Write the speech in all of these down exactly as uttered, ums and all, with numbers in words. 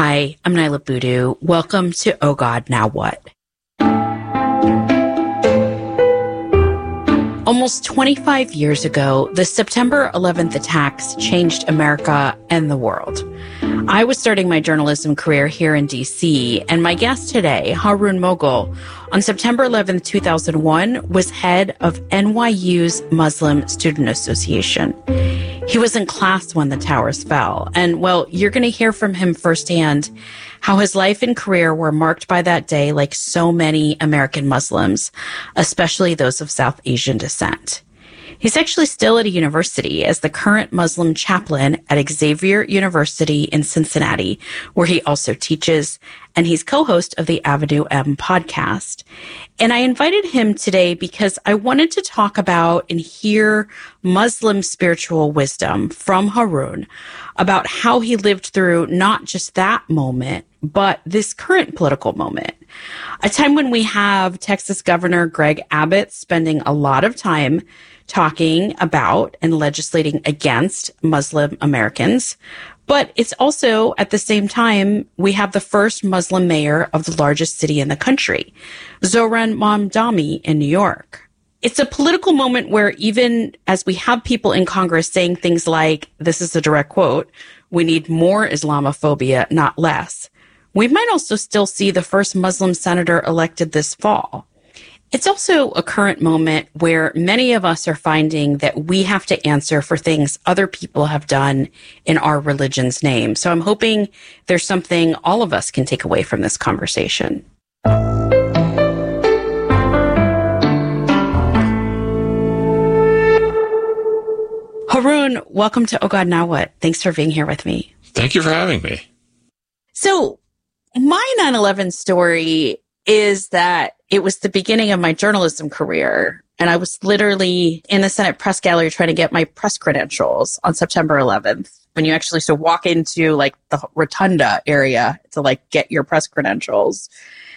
Hi, I'm Niala Boodoo. Welcome to Oh God, Now What? Almost twenty-five years ago, the September eleventh attacks changed America and the world. I was starting my journalism career here in D C, and my guest today, Haroon Moghal, on September eleventh, two thousand one, was head of N Y U's Muslim Student Association. He was in class when the towers fell, and, well, you're going to hear from him firsthand how his life and career were marked by that day like so many American Muslims, especially those of South Asian descent. He's actually still at a university as the current Muslim chaplain at Xavier University in Cincinnati, where he also teaches, and he's co-host of the Avenue M podcast. And I invited him today because I wanted to talk about and hear Muslim spiritual wisdom from Haroon about how he lived through not just that moment, but this current political moment. A time when we have Texas Governor Greg Abbott spending a lot of time talking about and legislating against Muslim Americans. But it's also, at the same time, we have the first Muslim mayor of the largest city in the country, Zohran Mamdani in New York. It's a political moment where even as we have people in Congress saying things like, this is a direct quote, we need more Islamophobia, not less, we might also still see the first Muslim senator elected this fall. It's also a current moment where many of us are finding that we have to answer for things other people have done in our religion's name. So I'm hoping there's something all of us can take away from this conversation. Haroon, welcome to Oh God, Now What? Thanks for being here with me. Thank you for having me. So my nine eleven story is that it was the beginning of my journalism career. And I was literally in the Senate press gallery trying to get my press credentials on September eleventh, when you actually used to walk into like the rotunda area to like get your press credentials.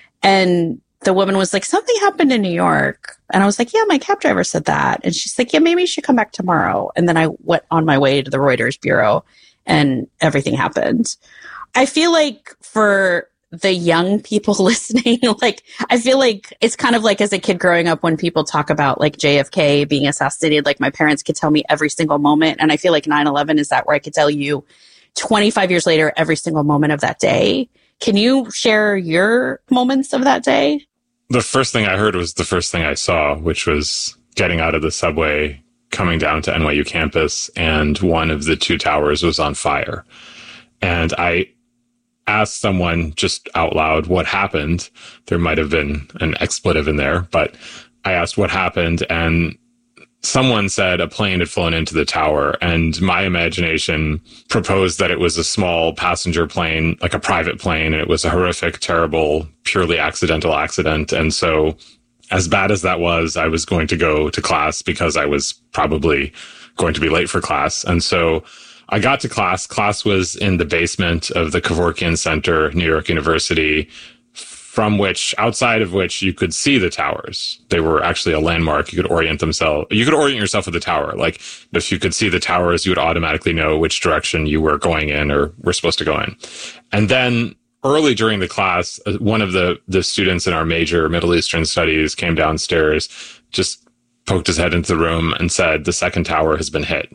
And the woman was like, something happened in New York. And I was like, yeah, my cab driver said that. And she's like, yeah, maybe you should come back tomorrow. And then I went on my way to the Reuters Bureau and everything happened. I feel like for the young people listening, like, I feel like it's kind of like as a kid growing up when people talk about like J F K being assassinated, like my parents could tell me every single moment. And I feel like nine eleven is that where I could tell you twenty-five years later, every single moment of that day. Can you share your moments of that day? The first thing I heard was the first thing I saw, which was getting out of the subway, coming down to N Y U campus, and one of the two towers was on fire. And I asked someone just out loud what happened. There might have been an expletive in there, but I asked what happened, and someone said a plane had flown into the tower, and my imagination proposed that it was a small passenger plane, like a private plane, and it was a horrific, terrible, purely accidental accident. And so as bad as that was, I was going to go to class because I was probably going to be late for class. And so I got to class. Class was in the basement of the Kevorkian Center, New York University, from which, outside of which, you could see the towers. They were actually a landmark. You could orient themselves. You could orient yourself with the tower. Like, if you could see the towers, you would automatically know which direction you were going in or were supposed to go in. And then early during the class, one of the, the students in our major, Middle Eastern Studies, came downstairs, just poked his head into the room and said, the second tower has been hit.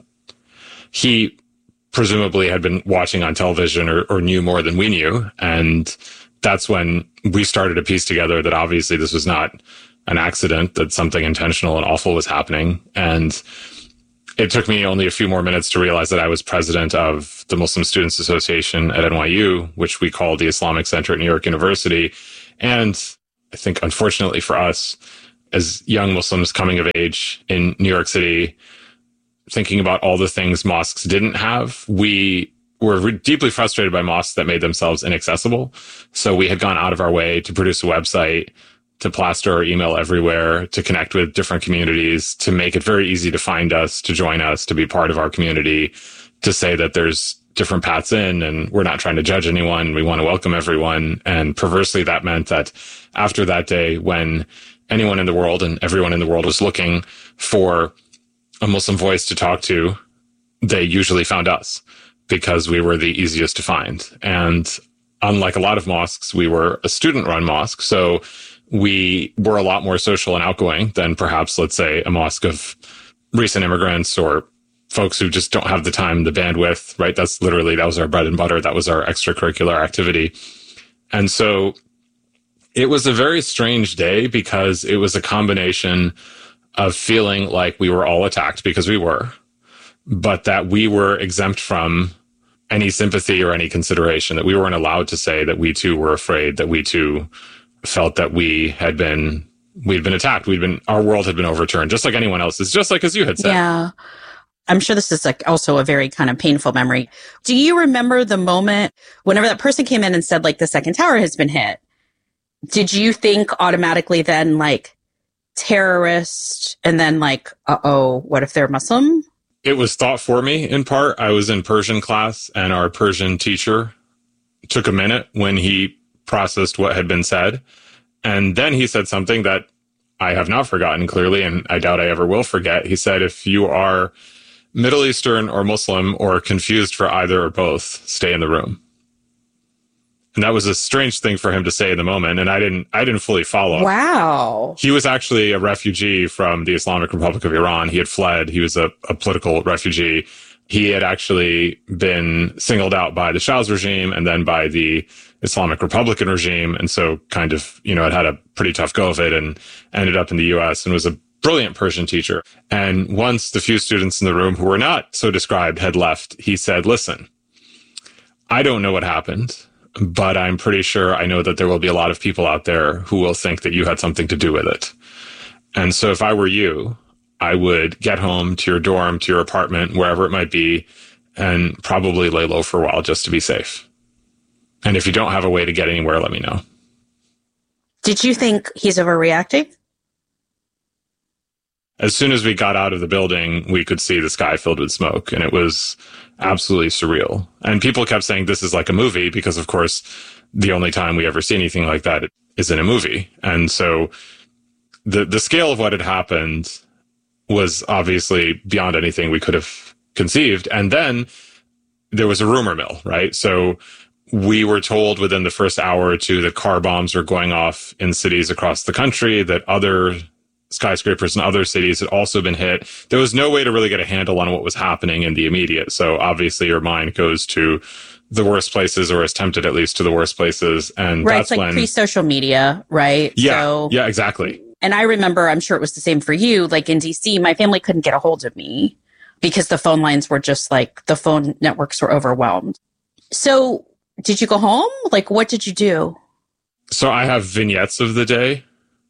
He presumably had been watching on television or, or knew more than we knew. And that's when we started to piece together that obviously this was not an accident, that something intentional and awful was happening. And it took me only a few more minutes to realize that I was president of the Muslim Students Association at N Y U, which we call the Islamic Center at New York University. And I think, unfortunately for us, as young Muslims coming of age in New York City, thinking about all the things mosques didn't have, we were re- deeply frustrated by mosques that made themselves inaccessible. So we had gone out of our way to produce a website, to plaster our email everywhere, to connect with different communities, to make it very easy to find us, to join us, to be part of our community, to say that there's different paths in and we're not trying to judge anyone. We want to welcome everyone. And perversely, that meant that after that day, when anyone in the world and everyone in the world was looking for a Muslim voice to talk to, they usually found us because we were the easiest to find. And unlike a lot of mosques, we were a student-run mosque. So we were a lot more social and outgoing than perhaps, let's say, a mosque of recent immigrants or folks who just don't have the time, the bandwidth, right? That's literally, that was our bread and butter. That was our extracurricular activity. And so it was a very strange day because it was a combination of feeling like we were all attacked, because we were, but that we were exempt from any sympathy or any consideration, that we weren't allowed to say that we too were afraid, that we too felt that we had been, we'd been attacked. We'd been, our world had been overturned, just like anyone else's, just like as you had said. Yeah. I'm sure this is like also a very kind of painful memory. Do you remember the moment whenever that person came in and said like the second tower has been hit? Did you think automatically then like terrorist and then like, uh-oh, what if they're Muslim? It was thought for me in part. I was in Persian class and our Persian teacher took a minute when he processed what had been said. And then he said something that I have not forgotten clearly, and I doubt I ever will forget. He said, if you are Middle Eastern or Muslim or confused for either or both, stay in the room. And that was a strange thing for him to say in the moment. And I didn't, I didn't fully follow. Wow. He was actually a refugee from the Islamic Republic of Iran. He had fled. He was a, a political refugee. He had actually been singled out by the Shah's regime and then by the Islamic Republican regime. And so kind of, you know, had had a pretty tough go of it and ended up in the U S and was a brilliant Persian teacher. And once the few students in the room who were not so described had left, he said, listen, I don't know what happened, but I'm pretty sure I know that there will be a lot of people out there who will think that you had something to do with it. And so if I were you, I would get home to your dorm, to your apartment, wherever it might be, and probably lay low for a while just to be safe. And if you don't have a way to get anywhere, let me know. Did you think he's overreacting? As soon as we got out of the building, we could see the sky filled with smoke, and it was absolutely surreal. And people kept saying this is like a movie because, of course, the only time we ever see anything like that is in a movie. And so the the scale of what had happened was obviously beyond anything we could have conceived. And then there was a rumor mill, right? So we were told within the first hour or two that car bombs were going off in cities across the country, that other skyscrapers in other cities had also been hit. There was no way to really get a handle on what was happening in the immediate. So obviously your mind goes to the worst places, or is tempted at least to the worst places. And right, that's it's like when pre-social media, right? Yeah, so, yeah, exactly. And I remember, I'm sure it was the same for you, like in D C, my family couldn't get a hold of me because the phone lines were just like, the phone networks were overwhelmed. So did you go home? Like, what did you do? So I have vignettes of the day.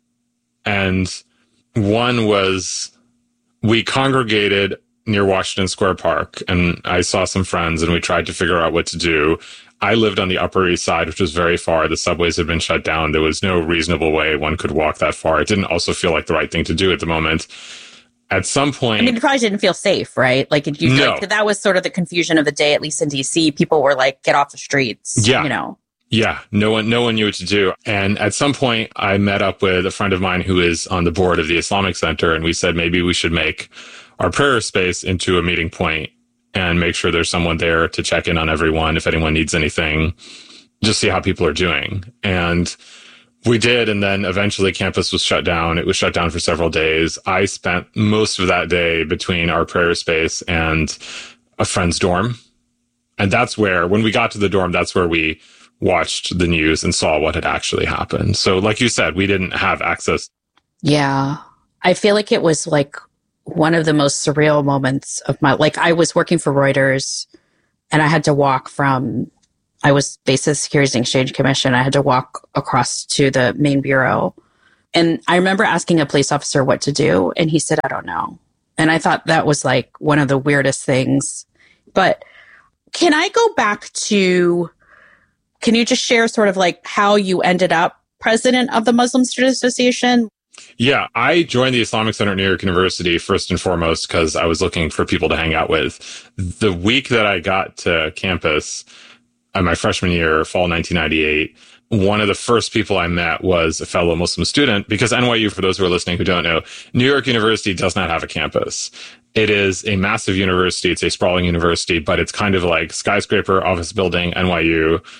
And one was, we congregated near Washington Square Park, and I saw some friends, and we tried to figure out what to do. I lived on the Upper East Side, which was very far. The subways had been shut down. There was no reasonable way one could walk that far. It didn't also feel like the right thing to do at the moment. At some point... I mean, you probably didn't feel safe, right? Like, you no. like, that was sort of the confusion of the day, at least in D C. People were like, get off the streets, yeah. you know? Yeah, no one, no one knew what to do. And at some point, I met up with a friend of mine who is on the board of the Islamic Center, and we said maybe we should make our prayer space into a meeting point and make sure there's someone there to check in on everyone if anyone needs anything, just see how people are doing. And we did, and then eventually campus was shut down. It was shut down for several days. I spent most of that day between our prayer space and a friend's dorm. And that's where, when we got to the dorm, that's where we watched the news and saw what had actually happened. So like you said, we didn't have access. Yeah. I feel like it was like one of the most surreal moments of my, like I was working for Reuters and I had to walk from, I was based at the Securities and Exchange Commission. I had to walk across to the main bureau. And I remember asking a police officer what to do. And he said, I don't know. And I thought that was like one of the weirdest things. But can I go back to, can you just share sort of like how you ended up president of the Muslim Student Association? Yeah, I joined the Islamic Center at New York University first and foremost because I was looking for people to hang out with. The week that I got to campus, uh, my freshman year, fall nineteen ninety-eight, one of the first people I met was a fellow Muslim student, because N Y U, for those who are listening who don't know, New York University does not have a campus. It is a massive university. It's a sprawling university, but it's kind of like skyscraper, office building, N Y U,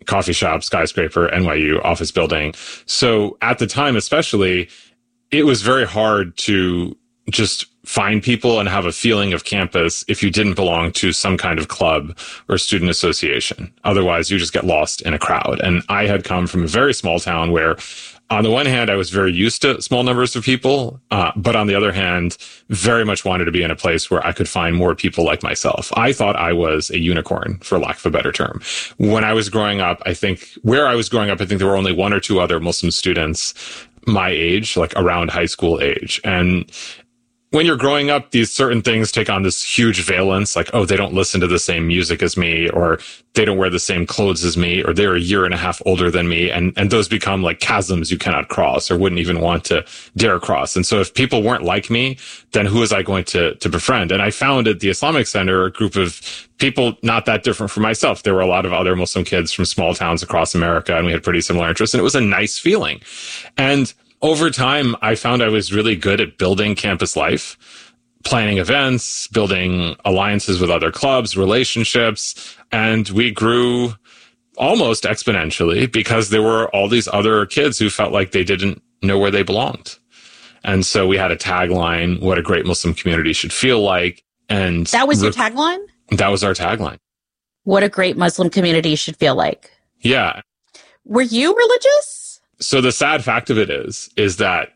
coffee shop, skyscraper, N Y U office building. So at the time, especially, it was very hard to just find people and have a feeling of campus if you didn't belong to some kind of club or student association. Otherwise, you just get lost in a crowd. And I had come from a very small town where, on the one hand, I was very used to small numbers of people, uh, but on the other hand, very much wanted to be in a place where I could find more people like myself. I thought I was a unicorn, for lack of a better term. When I was growing up, I think, where I was growing up, I think there were only one or two other Muslim students my age, like around high school age. And when you're growing up, these certain things take on this huge valence, like, oh, they don't listen to the same music as me, or they don't wear the same clothes as me, or they're a year and a half older than me. And, and those become like chasms you cannot cross or wouldn't even want to dare cross. And so if people weren't like me, then who was I going to, to befriend? And I found at the Islamic Center a group of people not that different from myself. There were a lot of other Muslim kids from small towns across America, and we had pretty similar interests. And it was a nice feeling. And over time, I found I was really good at building campus life, planning events, building alliances with other clubs, relationships, and we grew almost exponentially because there were all these other kids who felt like they didn't know where they belonged. And so we had a tagline, what a great Muslim community should feel like. And that was your tagline? That was our tagline. What a great Muslim community should feel like. Yeah. Were you religious? So the sad fact of it is, is that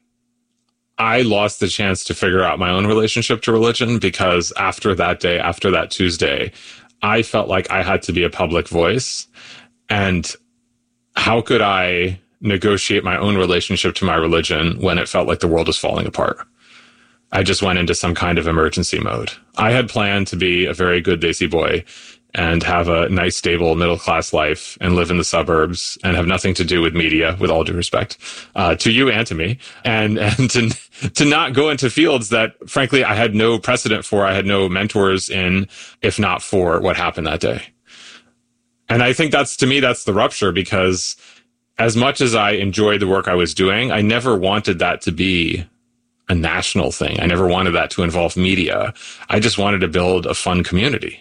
I lost the chance to figure out my own relationship to religion because after that day, after that Tuesday, I felt like I had to be a public voice. And how could I negotiate my own relationship to my religion when it felt like the world was falling apart? I just went into some kind of emergency mode. I had planned to be a very good Desi boy and have a nice, stable, middle-class life and live in the suburbs and have nothing to do with media, with all due respect, uh, to you and to me. And, and to, to not go into fields that, frankly, I had no precedent for, I had no mentors in, if not for what happened that day. And I think that's, to me, that's the rupture, because as much as I enjoyed the work I was doing, I never wanted that to be a national thing. I never wanted that to involve media. I just wanted to build a fun community.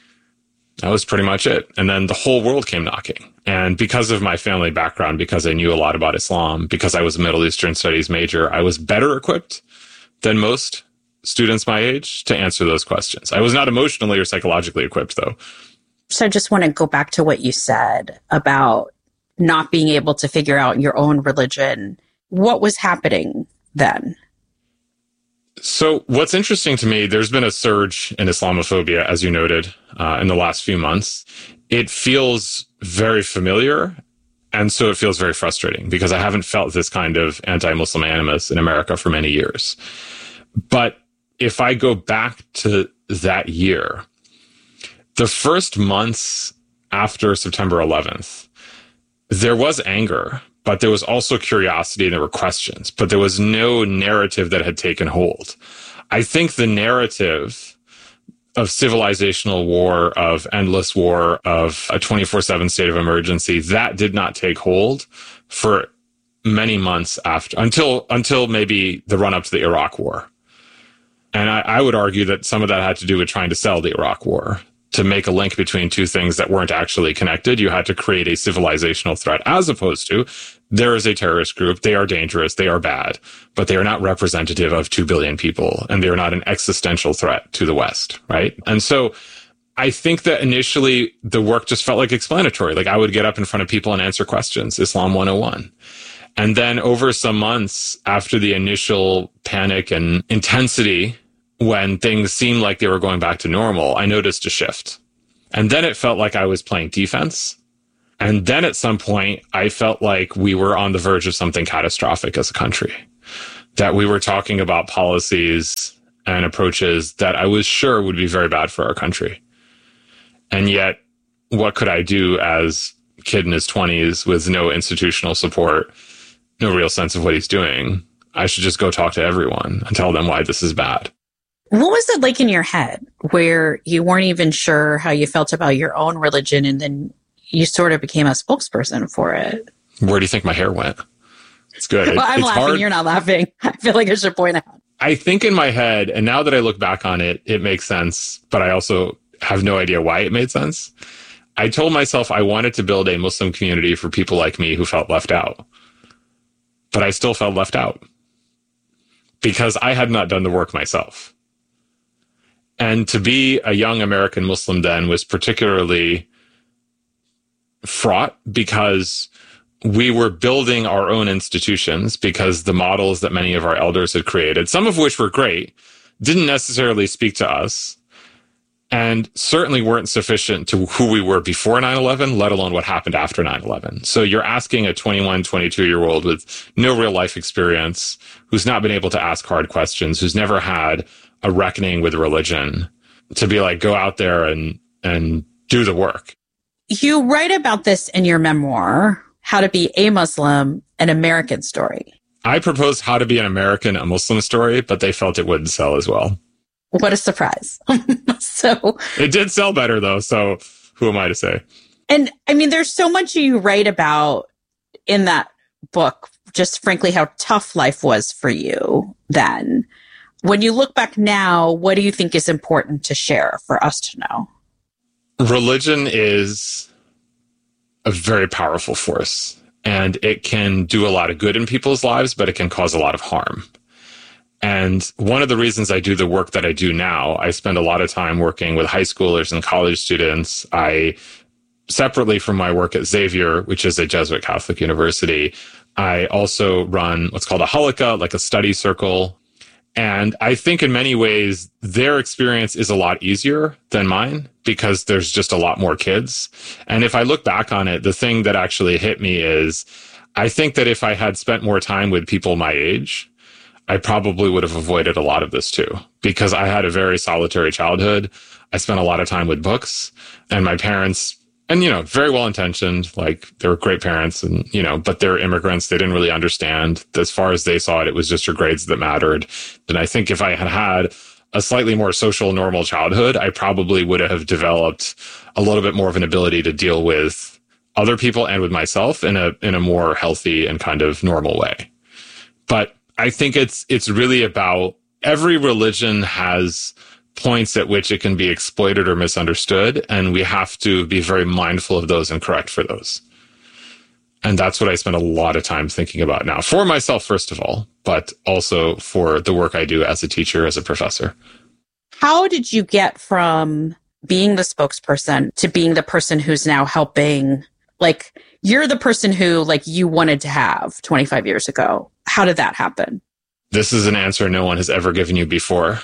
That was pretty much it. And then the whole world came knocking. And because of my family background, because I knew a lot about Islam, because I was a Middle Eastern studies major, I was better equipped than most students my age to answer those questions. I was not emotionally or psychologically equipped, though. So I just want to go back to what you said about not being able to figure out your own religion. What was happening then? So what's interesting to me, there's been a surge in Islamophobia, as you noted, uh, in the last few months. It feels very familiar, and so it feels very frustrating because I haven't felt this kind of anti-Muslim animus in America for many years. But if I go back to that year, the first months after September eleventh, there was anger, but there was also curiosity and there were questions, but there was no narrative that had taken hold. I think the narrative of civilizational war, of endless war, of a twenty-four seven state of emergency, that did not take hold for many months after, until, until maybe the run up to the Iraq war. And I, I would argue that some of that had to do with trying to sell the Iraq war. To make a link between two things that weren't actually connected, you had to create a civilizational threat, as opposed to there is a terrorist group. They are dangerous. They are bad, but they are not representative of two billion people, and they are not an existential threat to the West, right? And so I think that initially the work just felt like explanatory. Like I would get up in front of people and answer questions, Islam one oh one. And then over some months after the initial panic and intensity, when things seemed like they were going back to normal, I noticed a shift. And then it felt like I was playing defense. And then at some point, I felt like we were on the verge of something catastrophic as a country, that we were talking about policies and approaches that I was sure would be very bad for our country. And yet, what could I do as a kid in his twenties with no institutional support, no real sense of what he's doing? I should just go talk to everyone and tell them why this is bad. What was it like in your head where you weren't even sure how you felt about your own religion and then you sort of became a spokesperson for it? Where do you think my hair went? It's good. Well, I'm it's laughing. hard. You're not laughing. I feel like I should point out. I think in my head, and now that I look back on it, it makes sense, but I also have no idea why it made sense. I told myself I wanted to build a Muslim community for people like me who felt left out. But I still felt left out because I had not done the work myself. And to be a young American Muslim then was particularly fraught because we were building our own institutions, because the models that many of our elders had created, some of which were great, didn't necessarily speak to us and certainly weren't sufficient to who we were before nine eleven, let alone what happened after nine eleven. So you're asking a twenty-one, twenty-two-year-old with no real life experience, who's not been able to ask hard questions, who's never had a reckoning with religion, to be like, go out there and and do the work. You write about this in your memoir, How to Be a Muslim, an American Story. I proposed How to Be an American, a Muslim Story, but they felt it wouldn't sell as well. What a surprise. So it did sell better, though, so who am I to say? And I mean, there's so much you write about in that book, just frankly, how tough life was for you then. When you look back now, what do you think is important to share for us to know? Religion is a very powerful force, and it can do a lot of good in people's lives, but it can cause a lot of harm. And one of the reasons I do the work that I do now, I spend a lot of time working with high schoolers and college students. I, separately from my work at Xavier, which is a Jesuit Catholic university, I also run what's called a halakha, like a study circle. And I think in many ways, their experience is a lot easier than mine because there's just a lot more kids. And if I look back on it, the thing that actually hit me is I think that if I had spent more time with people my age, I probably would have avoided a lot of this too, because I had a very solitary childhood. I spent a lot of time with books, and my parents, and, you know, very well-intentioned, like they were great parents and, you know, but they're immigrants. They didn't really understand. As far as they saw it, it was just your grades that mattered. And I think if I had had a slightly more social, normal childhood, I probably would have developed a little bit more of an ability to deal with other people and with myself in a, in a more healthy and kind of normal way. But I think it's it's really about every religion has points at which it can be exploited or misunderstood, and we have to be very mindful of those and correct for those. And that's what I spend a lot of time thinking about now, for myself, first of all, but also for the work I do as a teacher, as a professor. How did you get from being the spokesperson to being the person who's now helping, like, you're the person who, like, you wanted to have twenty-five years ago. How did that happen? This is an answer no one has ever given you before.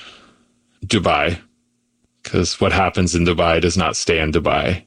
Dubai. Because what happens in Dubai does not stay in Dubai.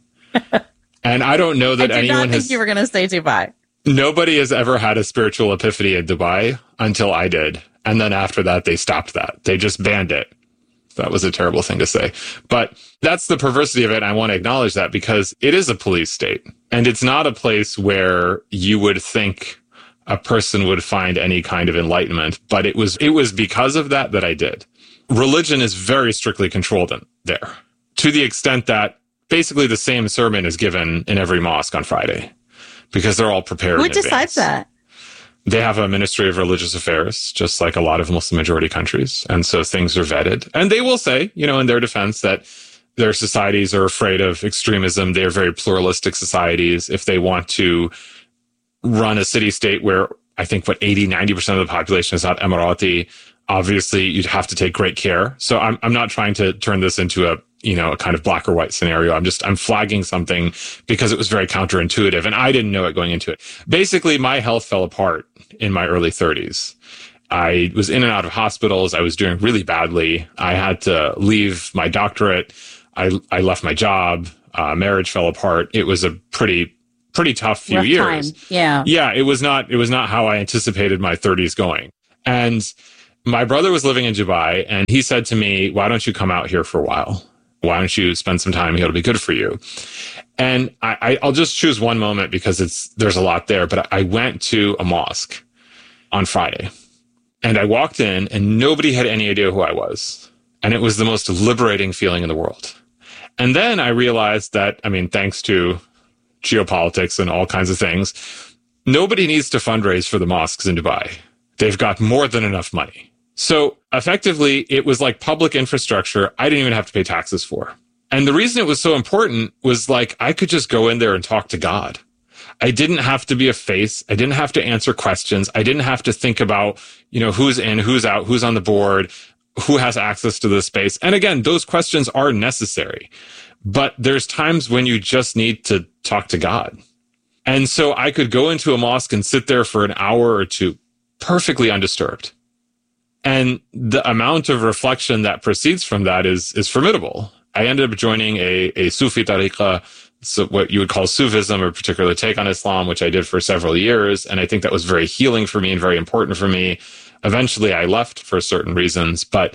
And I don't know that I did anyone not think has... you were going to say Dubai. Nobody has ever had a spiritual epiphany in Dubai until I did. And then after that, they stopped that. They just banned it. That was a terrible thing to say. But that's the perversity of it. I want to acknowledge that because it is a police state. And it's not a place where you would think a person would find any kind of enlightenment. But it was it was because of that that I did. Religion is very strictly controlled in there, to the extent that basically the same sermon is given in every mosque on Friday because they're all prepared. Who in decides advance. That? They have a Ministry of Religious Affairs, just like a lot of Muslim majority countries. And so things are vetted. And they will say, you know, in their defense that their societies are afraid of extremism. They are very pluralistic societies. If they want to run a city-state where I think, what, eighty, ninety percent of the population is not Emirati, obviously you'd have to take great care. So I'm I'm not trying to turn this into a, you know, a kind of black or white scenario. I'm just, I'm flagging something because it was very counterintuitive and I didn't know it going into it. Basically, my health fell apart in my early thirties. I was in and out of hospitals. I was doing really badly. I had to leave my doctorate. I, I left my job. Uh, marriage fell apart. It was a pretty, pretty tough few Rough years. Time. Yeah. Yeah. It was not, it was not how I anticipated my thirties going. And my brother was living in Dubai and he said to me, why don't you come out here for a while? Why don't you spend some time here? It'll be good for you. And I, I, I'll just choose one moment because it's, there's a lot there, but I went to a mosque on Friday and I walked in and nobody had any idea who I was. And it was the most liberating feeling in the world. And then I realized that, I mean, thanks to geopolitics and all kinds of things, nobody needs to fundraise for the mosques in Dubai. They've got more than enough money. So effectively, it was like public infrastructure I didn't even have to pay taxes for. And the reason it was so important was like, I could just go in there and talk to God. I didn't have to be a face. I didn't have to answer questions. I didn't have to think about, you know, who's in, who's out, who's on the board, who has access to this space. And again, those questions are necessary, but there's times when you just need to talk to God. And so I could go into a mosque and sit there for an hour or two, perfectly undisturbed. And the amount of reflection that proceeds from that is, is formidable. I ended up joining a, a Sufi tariqah, so what you would call Sufism, or particular take on Islam, which I did for several years. And I think that was very healing for me and very important for me. Eventually I left for certain reasons, but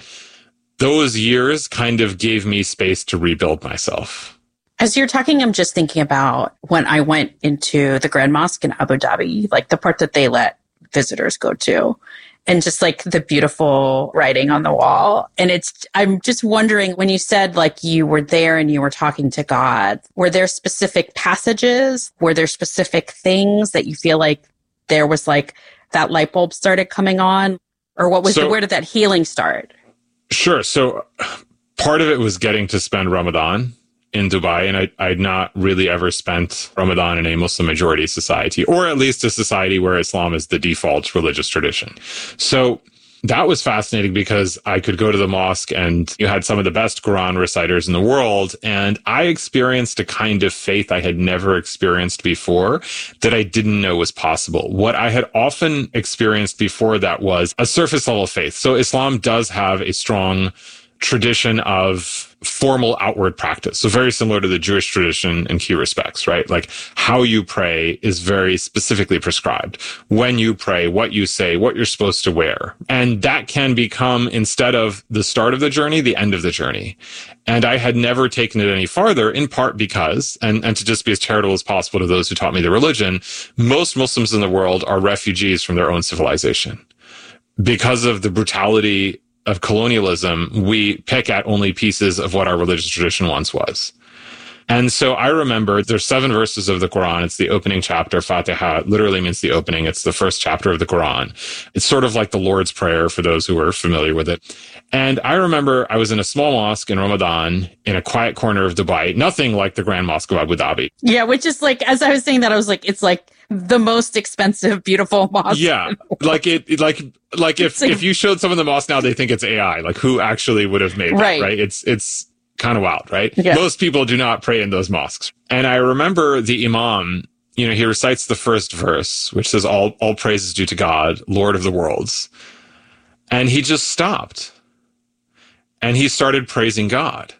those years kind of gave me space to rebuild myself. As you're talking, I'm just thinking about when I went into the Grand Mosque in Abu Dhabi, like the part that they let visitors go to, and just like the beautiful writing on the wall. And it's, I'm just wondering, when you said like you were there and you were talking to God, were there specific passages? Were there specific things that you feel like there was like that light bulb started coming on? Or what was so, the, where did that healing start? Sure. So part of it was getting to spend Ramadan in Dubai, and I, I'd not really ever spent Ramadan in a Muslim majority society, or at least a society where Islam is the default religious tradition. So that was fascinating because I could go to the mosque and you had some of the best Quran reciters in the world. And I experienced a kind of faith I had never experienced before that I didn't know was possible. What I had often experienced before that was a surface level faith. So Islam does have a strong tradition of formal outward practice. So very similar to the Jewish tradition in key respects, right? Like how you pray is very specifically prescribed. When you pray, what you say, what you're supposed to wear. And that can become, instead of the start of the journey, the end of the journey. And I had never taken it any farther, in part because, and, and to just be as charitable as possible to those who taught me the religion, most Muslims in the world are refugees from their own civilization. Because of the brutality of colonialism, we pick at only pieces of what our religious tradition once was. And so I remember there's seven verses of the Quran. It's the opening chapter. Fatiha literally means the opening. It's the first chapter of the Quran. It's sort of like the Lord's Prayer for those who are familiar with it. And I remember I was in a small mosque in Ramadan in a quiet corner of Dubai, nothing like the Grand Mosque of Abu Dhabi. Yeah, which is like, as I was saying that, I was like, it's like the most expensive, beautiful mosque. Yeah. Like it, like, like if, like, if you showed someone the mosque now, they think it's A I. Like who actually would have made that, right? right? It's, it's kind of wild, right? Yeah. Most people do not pray in those mosques. And I remember the Imam, you know, he recites the first verse, which says, all, all praise is due to God, Lord of the worlds. And he just stopped. And he started praising God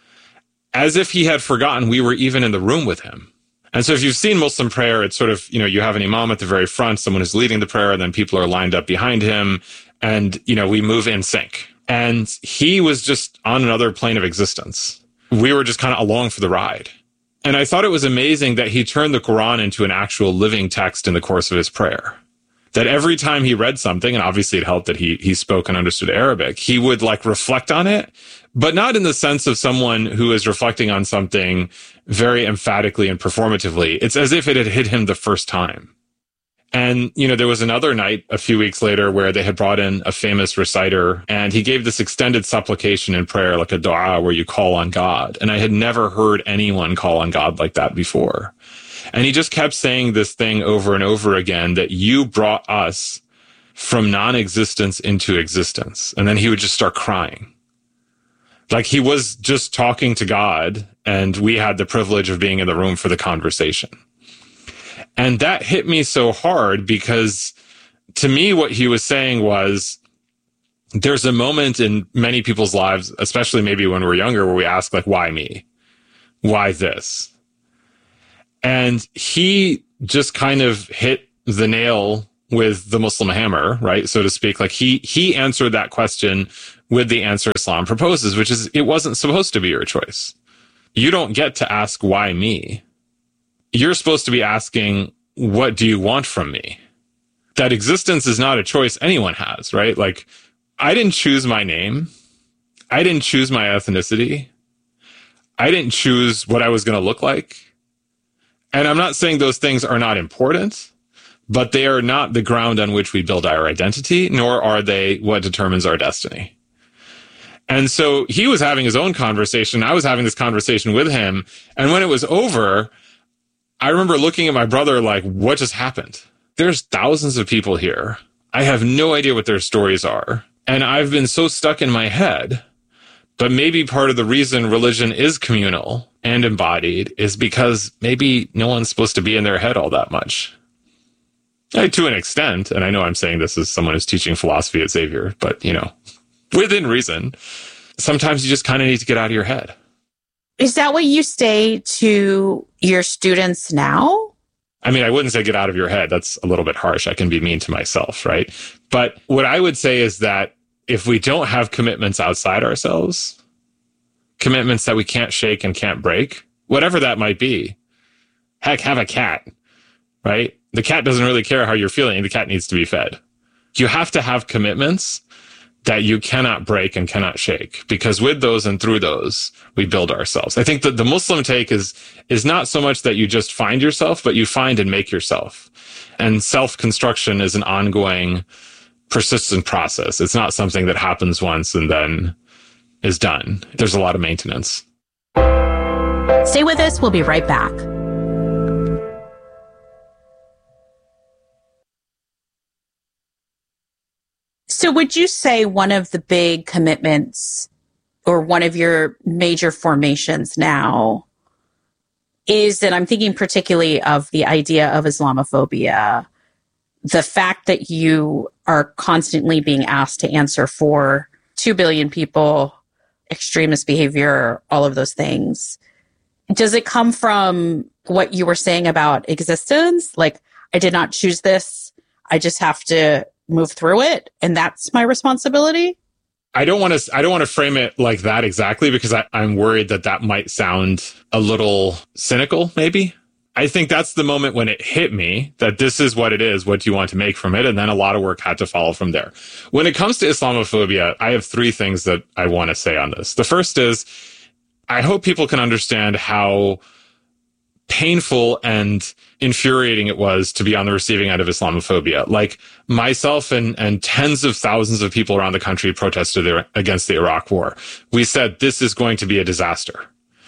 as if he had forgotten we were even in the room with him. And so if you've seen Muslim prayer, it's sort of, you know, you have an imam at the very front, someone who's leading the prayer, and then people are lined up behind him. And, you know, we move in sync. And he was just on another plane of existence. We were just kind of along for the ride. And I thought it was amazing that he turned the Quran into an actual living text in the course of his prayer. That every time he read something, and obviously it helped that he he spoke and understood Arabic, he would like reflect on it, but not in the sense of someone who is reflecting on something very emphatically and performatively. It's as if it had hit him the first time. And, you know, there was another night a few weeks later where they had brought in a famous reciter, and he gave this extended supplication in prayer, like a dua where you call on God. And I had never heard anyone call on God like that before. And he just kept saying this thing over and over again, that you brought us from non-existence into existence. And then he would just start crying. Like he was just talking to God, and we had the privilege of being in the room for the conversation. And that hit me so hard because to me, what he was saying was, there's a moment in many people's lives, especially maybe when we're younger, where we ask like, why me? Why this? And he just kind of hit the nail with the Muslim hammer, right? So to speak, like he, he answered that question with the answer Islam proposes, which is, it wasn't supposed to be your choice. You don't get to ask, why me? You're supposed to be asking, what do you want from me? That existence is not a choice anyone has, right? Like, I didn't choose my name. I didn't choose my ethnicity. I didn't choose what I was going to look like. And I'm not saying those things are not important, but they are not the ground on which we build our identity, nor are they what determines our destiny. And so he was having his own conversation. I was having this conversation with him. And when it was over, I remember looking at my brother like, what just happened? There's thousands of people here. I have no idea what their stories are. And I've been so stuck in my head. But maybe part of the reason religion is communal and embodied is because maybe no one's supposed to be in their head all that much. Uh, to an extent, and I know I'm saying this as someone who's teaching philosophy at Xavier, but, you know, within reason, sometimes you just kind of need to get out of your head. Is that what you say to your students now? I mean, I wouldn't say get out of your head. That's a little bit harsh. I can be mean to myself, right? But what I would say is that if we don't have commitments outside ourselves, commitments that we can't shake and can't break, whatever that might be, heck, have a cat, right? The cat doesn't really care how you're feeling. The cat needs to be fed. You have to have commitments that you cannot break and cannot shake, because with those and through those, we build ourselves. I think that the Muslim take is, is not so much that you just find yourself, but you find and make yourself. And self-construction is an ongoing, persistent process. It's not something that happens once and then is done. There's a lot of maintenance. Stay with us. We'll be right back. So would you say one of the big commitments or one of your major formations now is, and I'm thinking particularly of the idea of Islamophobia, the fact that you are constantly being asked to answer for two billion people, extremist behavior, all of those things. Does it come from what you were saying about existence? Like, I did not choose this. I just have to move through it, and that's my responsibility? I don't want to, I don't want to frame it like that exactly, because I, I'm worried that that might sound a little cynical, maybe. I think that's the moment when it hit me that this is what it is. What do you want to make from it? And then a lot of work had to follow from there. When it comes to Islamophobia, I have three things that I want to say on this. The first is, I hope people can understand how painful and infuriating it was to be on the receiving end of Islamophobia. Like myself and, and tens of thousands of people around the country protested the, against the Iraq war. We said, this is going to be a disaster.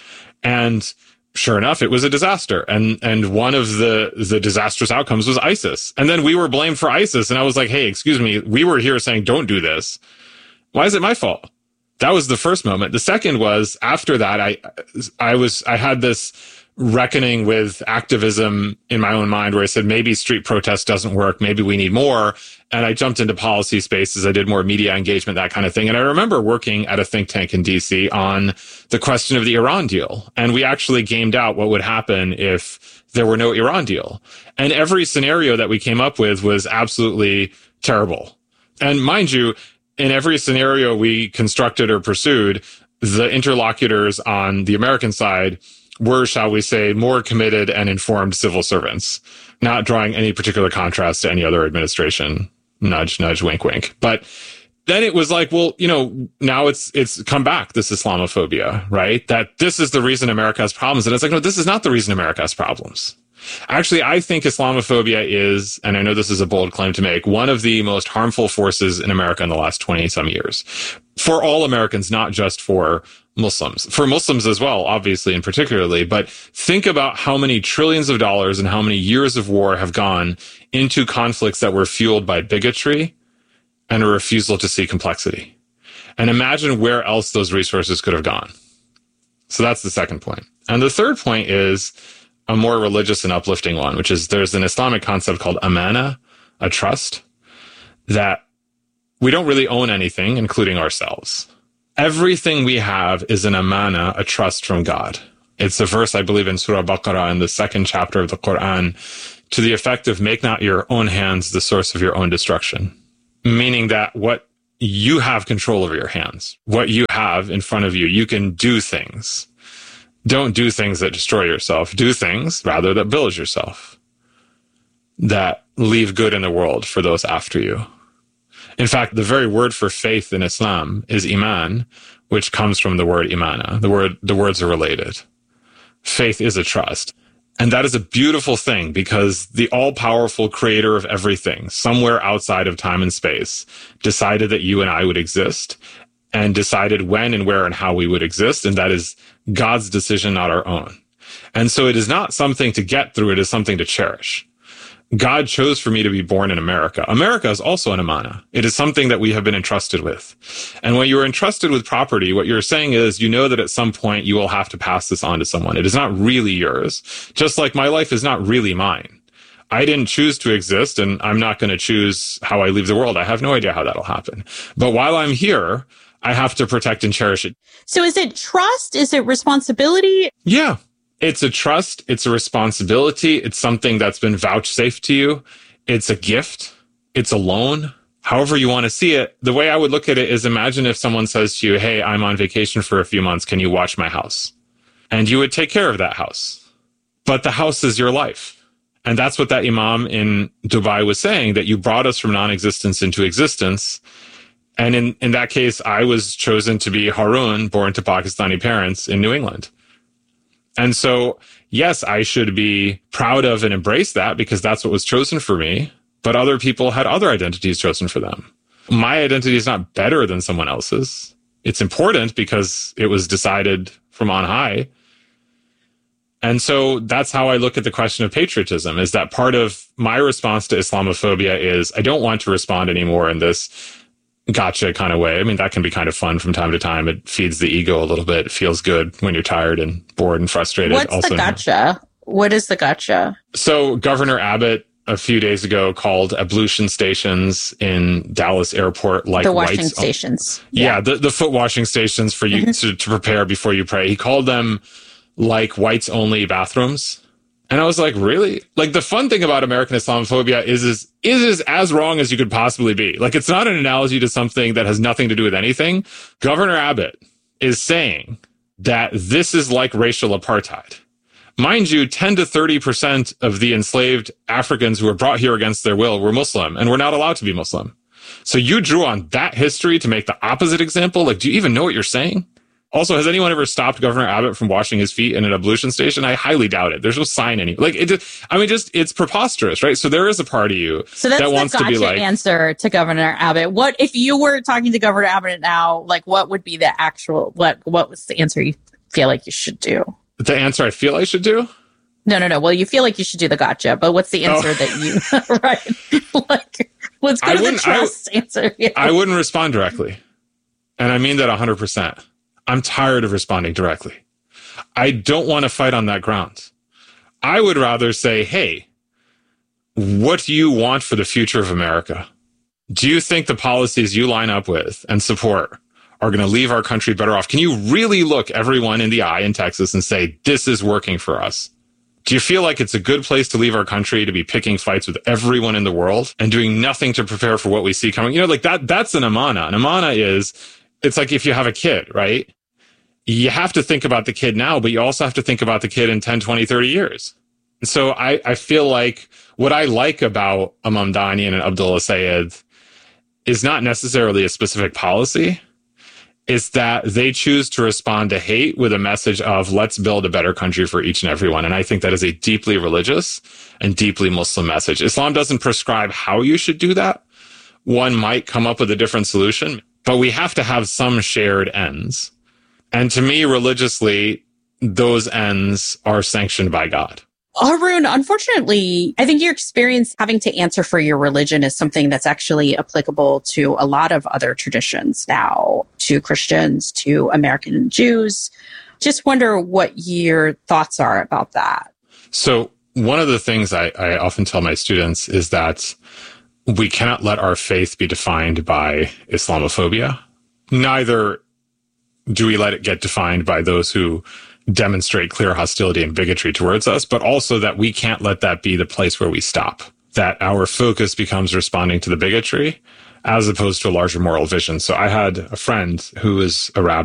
And sure enough, it was a disaster. And, and one of the, the disastrous outcomes was ISIS. And then we were blamed for ISIS. And I was like, hey, excuse me, we were here saying, don't do this. Why is it my fault? That was the first moment. The second was after that, I, I was, I had this reckoning with activism in my own mind where I said, maybe street protest doesn't work. Maybe we need more. And I jumped into policy spaces. I did more media engagement, that kind of thing. And I remember working at a think tank in D C on the question of the Iran deal. And we actually gamed out what would happen if there were no Iran deal. And every scenario that we came up with was absolutely terrible. And mind you, in every scenario we constructed or pursued, the interlocutors on the American side were, shall we say, more committed and informed civil servants, not drawing any particular contrast to any other administration. Nudge, nudge, wink, wink. But then it was like, well, you know, now it's, it's come back, this Islamophobia, right? That this is the reason America has problems. And it's like, no, this is not the reason America has problems. Actually, I think Islamophobia is, and I know this is a bold claim to make, one of the most harmful forces in America in the last twenty some years. For all Americans, not just for Muslims. For Muslims as well, obviously and particularly, but think about how many trillions of dollars and how many years of war have gone into conflicts that were fueled by bigotry and a refusal to see complexity. And imagine where else those resources could have gone. So that's the second point. And the third point is a more religious and uplifting one, which is there's an Islamic concept called amana, a trust, that we don't really own anything, including ourselves. Everything we have is an amana, a trust from God. It's a verse, I believe, in Surah Baqarah in the second chapter of the Quran, to the effect of make not your own hands the source of your own destruction. Meaning that what you have control over your hands, what you have in front of you, you can do things. Don't do things that destroy yourself. Do things, rather, that build yourself, that leave good in the world for those after you. In fact, the very word for faith in Islam is iman, which comes from the word imana. The word, the words are related. Faith is a trust. And that is a beautiful thing, because the all-powerful creator of everything, somewhere outside of time and space, decided that you and I would exist and decided when and where and how we would exist. And that is God's decision, not our own. And so it is not something to get through. It is something to cherish. God chose for me to be born in America. America is also an amana. It is something that we have been entrusted with. And when you are entrusted with property, what you're saying is you know that at some point you will have to pass this on to someone. It is not really yours. Just like my life is not really mine. I didn't choose to exist, and I'm not going to choose how I leave the world. I have no idea how that'll happen. But while I'm here, I have to protect and cherish it. So is it trust? Is it responsibility? Yeah. It's a trust. It's a responsibility. It's something that's been vouchsafed to you. It's a gift. It's a loan. However you want to see it. The way I would look at it is imagine if someone says to you, hey, I'm on vacation for a few months. Can you watch my house? And you would take care of that house. But the house is your life. And that's what that imam in Dubai was saying, that you brought us from non-existence into existence. And in, in that case, I was chosen to be Harun, born to Pakistani parents in New England. And so, yes, I should be proud of and embrace that because that's what was chosen for me. But other people had other identities chosen for them. My identity is not better than someone else's. It's important because it was decided from on high. And so that's how I look at the question of patriotism, is that part of my response to Islamophobia is I don't want to respond anymore in this gotcha kind of way. I mean, that can be kind of fun from time to time. It feeds the ego a little bit. It feels good when you're tired and bored and frustrated. What's also, the gotcha? What is the gotcha? So Governor Abbott a few days ago called ablution stations in Dallas airport like the washing whites. stations. Yeah, yeah the, the foot washing stations for you mm-hmm. to, to prepare before you pray. He called them like whites only bathrooms. And I was like, really? Like the fun thing about American Islamophobia is, is, is, is as wrong as you could possibly be. Like it's not an analogy to something that has nothing to do with anything. Governor Abbott is saying that this is like racial apartheid. Mind you, ten to thirty percent of the enslaved Africans who were brought here against their will were Muslim and were not allowed to be Muslim. So you drew on that history to make the opposite example? Like, do you even know what you're saying? Also, has anyone ever stopped Governor Abbott from washing his feet in an ablution station? I highly doubt it. There's no sign any. Like, it just, I mean, just, it's preposterous, right? So there is a part of you so that's that wants the to be gotcha like. Answer to Governor Abbott. What, if you were talking to Governor Abbott now, like, what would be the actual, what, what was the answer you feel like you should do? The answer I feel I should do? No, no, no. Well, you feel like you should do the gotcha, but what's the answer oh. that you, right? Like, let's go I to the trust I, answer. Yeah. I wouldn't respond directly. And I mean that one hundred percent. I'm tired of responding directly. I don't want to fight on that ground. I would rather say, hey, what do you want for the future of America? Do you think the policies you line up with and support are going to leave our country better off? Can you really look everyone in the eye in Texas and say, this is working for us? Do you feel like it's a good place to leave our country to be picking fights with everyone in the world and doing nothing to prepare for what we see coming? You know, like that, that's an amana. An amana is, it's like if you have a kid, right? You have to think about the kid now, but you also have to think about the kid in ten, twenty, thirty years. And so I, I feel like what I like about Imam Dani and Abdullah Sayed is not necessarily a specific policy. It's that they choose to respond to hate with a message of let's build a better country for each and everyone. And I think that is a deeply religious and deeply Muslim message. Islam doesn't prescribe how you should do that. One might come up with a different solution, but we have to have some shared ends. And to me, religiously, those ends are sanctioned by God. Harun, unfortunately, I think your experience having to answer for your religion is something that's actually applicable to a lot of other traditions now, to Christians, to American Jews. Just wonder what your thoughts are about that. So one of the things I, I often tell my students is that we cannot let our faith be defined by Islamophobia. Neither do we let it get defined by those who demonstrate clear hostility and bigotry towards us, but also that we can't let that be the place where we stop, that our focus becomes responding to the bigotry as opposed to a larger moral vision. So I had a friend who was a rabbi